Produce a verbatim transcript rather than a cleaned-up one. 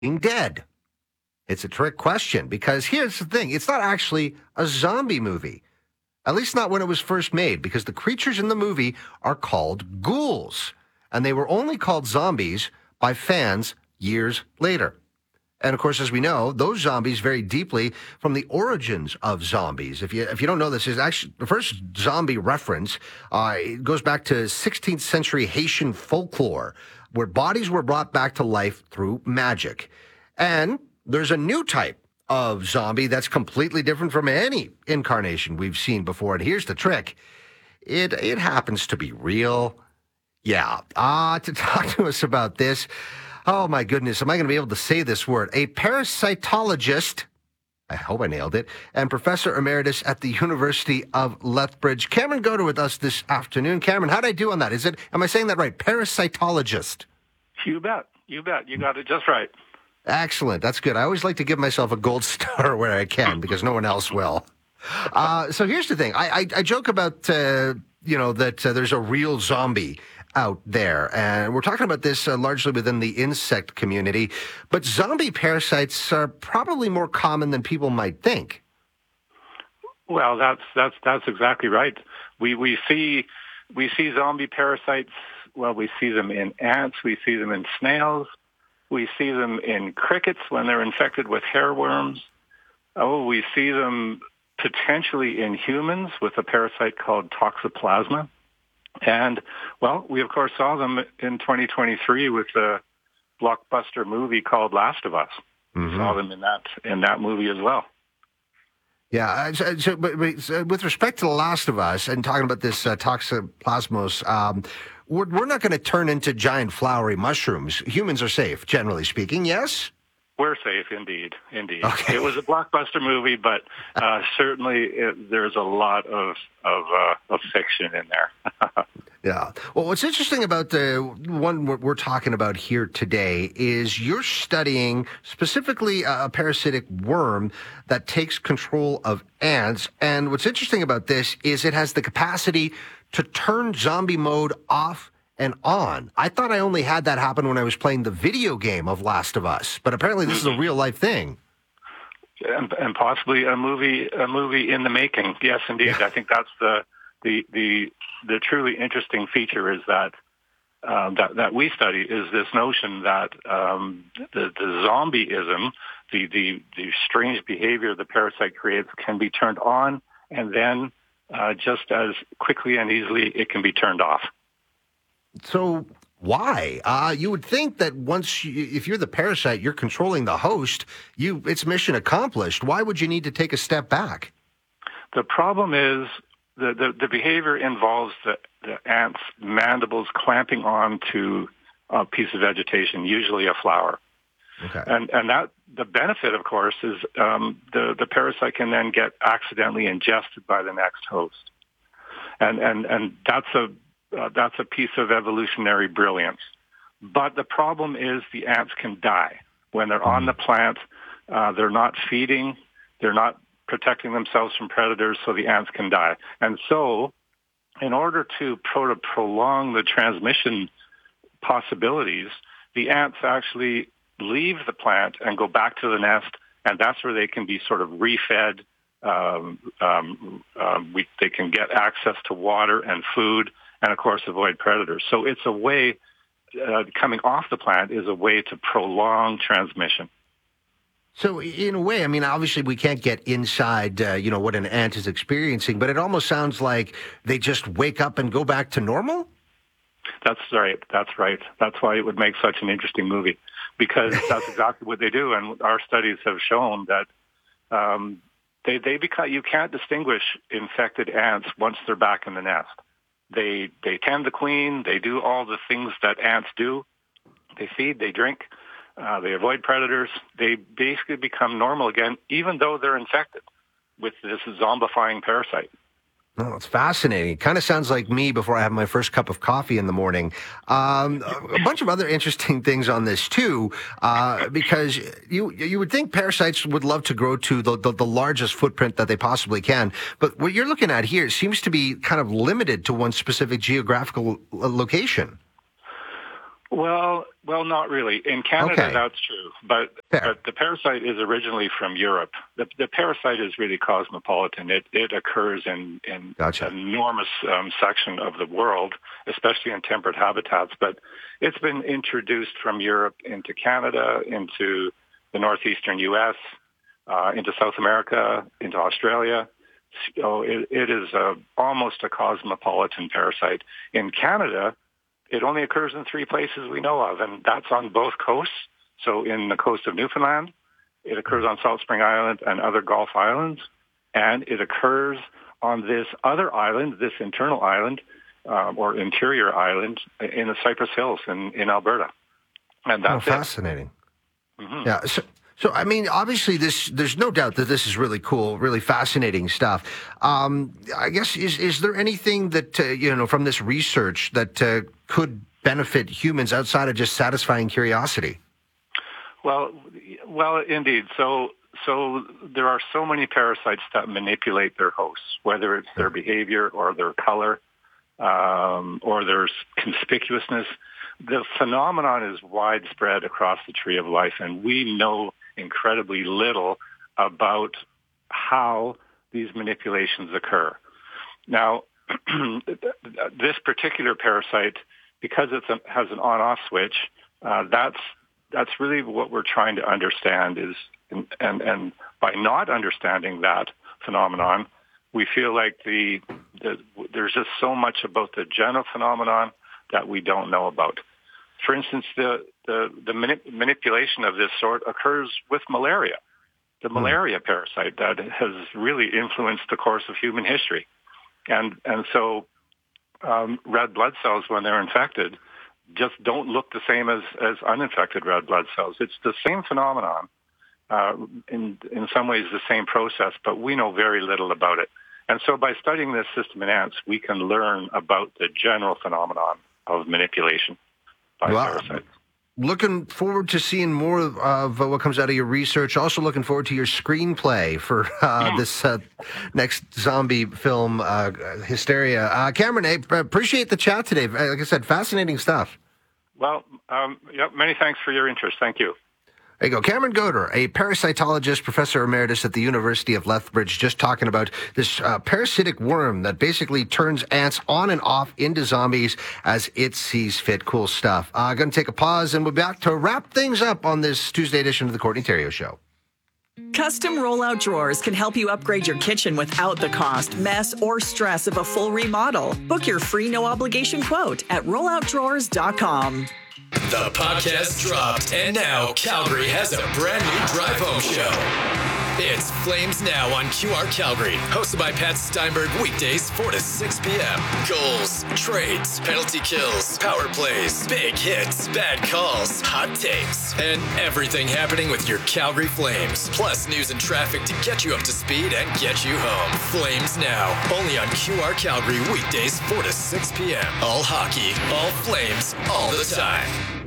dead? It's a trick question because here's the thing. It's not actually a zombie movie, at least not when it was first made, because the creatures in the movie are called ghouls, and they were only called zombies by fans years later. And, of course, as we know, those zombies vary deeply from the origins of zombies. If you if you don't know this, is actually the first zombie reference uh, it goes back to sixteenth century Haitian folklore, where bodies were brought back to life through magic. And there's a new type of zombie that's completely different from any incarnation we've seen before. And here's the trick. It, it happens to be real. Yeah. Ah, uh, to talk to us about this... Oh, my goodness. Am I going to be able to say this word? A parasitologist, I hope I nailed it, and professor emeritus at the University of Lethbridge. Cameron Goder with us this afternoon. Cameron, how did I do on that? Is it, am I saying that right? Parasitologist. You bet. You bet. You got it just right. Excellent. That's good. I always like to give myself a gold star where I can because no one else will. Uh, so here's the thing. I, I, I joke about, uh, you know, that uh, there's a real zombie out there. And we're talking about this uh, largely within the insect community. But zombie parasites are probably more common than people might think. Well, that's that's that's exactly right. We we see we see zombie parasites. Well, we see them in ants. We see them in snails. We see them in crickets when they're infected with hairworms. Oh, we see them potentially in humans with a parasite called Toxoplasma. And, well, we, of course, saw them in twenty twenty-three with the blockbuster movie called Last of Us. Mm-hmm. We saw them in that in that movie as well. Yeah, so, so, but, but, so with respect to The Last of Us and talking about this uh, Toxoplasmos, um, we're, we're not going to turn into giant flowery mushrooms. Humans are safe, generally speaking, yes? We're safe, indeed, indeed. Okay. It was a blockbuster movie, but uh, certainly it, there's a lot of of, uh, of fiction in there. Yeah. Well, what's interesting about the one we're talking about here today is you're studying specifically a parasitic worm that takes control of ants. And what's interesting about this is it has the capacity to turn zombie mode off and on. I thought I only had that happen when I was playing the video game of Last of Us, but apparently this is a real life thing. And, and possibly a movie, a movie in the making. Yes, indeed. Yeah. I think that's the the the the truly interesting feature is that um, that that we study is this notion that um, the the zombieism, the the the strange behavior the parasite creates, can be turned on, and then uh, just as quickly and easily it can be turned off. So why? Uh, you would think that once, you, if you're the parasite, you're controlling the host, you it's mission accomplished. Why would you need to take a step back? The problem is the, the, the behavior involves the, the ant's mandibles clamping onto a piece of vegetation, usually a flower. Okay. And and that the benefit, of course, is um, the, the parasite can then get accidentally ingested by the next host. And, and, and that's a Uh, that's a piece of evolutionary brilliance. But the problem is the ants can die. When they're on the plant, uh, they're not feeding, they're not protecting themselves from predators, so the ants can die. And so, in order to pro- prolong the transmission possibilities, the ants actually leave the plant and go back to the nest, and that's where they can be sort of refed. Um, um, um, we, they can get access to water and food, and, of course, avoid predators. So it's a way, uh, coming off the plant is a way to prolong transmission. So in a way, I mean, obviously we can't get inside, uh, you know, what an ant is experiencing, but it almost sounds like they just wake up and go back to normal? That's right. That's right. That's why it would make such an interesting movie, because that's exactly what they do. And our studies have shown that um, they, they become, you can't distinguish infected ants once they're back in the nest. They they tend the queen. They do all the things that ants do. They feed, they drink, uh, they avoid predators. They basically become normal again, even though they're infected with this zombifying parasite. Oh, it's fascinating. Kind of sounds like me before I have my first cup of coffee in the morning. Um, a bunch of other interesting things on this, too, uh, because you you would think parasites would love to grow to the, the, the largest footprint that they possibly can. But what you're looking at here seems to be kind of limited to one specific geographical location. Well, well, not really. In Canada, okay. that's true, but Fair. but the parasite is originally from Europe. The, the parasite is really cosmopolitan. It it occurs in in gotcha. an enormous um, section of the world, especially in temperate habitats. But it's been introduced from Europe into Canada, into the northeastern U S, uh, into South America, into Australia. So it, it is a, almost a cosmopolitan parasite. In Canada, it only occurs in three places we know of, and that's on both coasts. So in the coast of Newfoundland, it occurs on Salt Spring Island and other Gulf Islands, and it occurs on this other island, this internal island, um, or interior island in the Cypress Hills in, in Alberta. And that's oh, fascinating. It. Mm-hmm. Yeah. So, So, I mean, obviously, this there's no doubt that this is really cool, really fascinating stuff. Um, I guess, is is there anything that, uh, you know, from this research that uh, could benefit humans outside of just satisfying curiosity? Well, well, indeed. So, so there are so many parasites that manipulate their hosts, whether it's their behavior or their color um, or their conspicuousness. The phenomenon is widespread across the tree of life, and we know incredibly little about how these manipulations occur. Now, this particular parasite, because it has an on-off switch, uh, that's that's really what we're trying to understand. Is and, and and by not understanding that phenomenon, we feel like the, the there's just so much about the general phenomenon that we don't know about. For instance, the the, the manip- manipulation of this sort occurs with malaria, the mm. malaria parasite that has really influenced the course of human history. And and so um, red blood cells, when they're infected, just don't look the same as, as uninfected red blood cells. It's the same phenomenon, uh, in in some ways the same process, but we know very little about it. And so by studying this system in ants, we can learn about the general phenomenon of manipulation by wow. parasites. Looking forward to seeing more of uh, what comes out of your research. Also looking forward to your screenplay for uh, this uh, next zombie film, uh, Hysteria. Uh, Cameron, I appreciate the chat today. Like I said, fascinating stuff. Well, um, yeah, many thanks for your interest. Thank you. There you go. Cameron Goder, a parasitologist, professor emeritus at the University of Lethbridge, just talking about this uh, parasitic worm that basically turns ants on and off into zombies as it sees fit. Cool stuff. Uh, going to take a pause, and we'll be back to wrap things up on this Tuesday edition of the Courtney Theriault Show. Custom rollout drawers can help you upgrade your kitchen without the cost, mess, or stress of a full remodel. Book your free no-obligation quote at rollout drawers dot com. The podcast dropped, and now Calgary has a brand new drive home show. It's Flames Now on Q R Calgary, hosted by Pat Steinberg, weekdays four to six p.m. Goals, trades, penalty kills, power plays, big hits, bad calls, hot takes, and everything happening with your Calgary Flames. Plus news and traffic to get you up to speed and get you home. Flames Now, only on Q R Calgary, weekdays four to six p.m. All hockey, all Flames, all the time.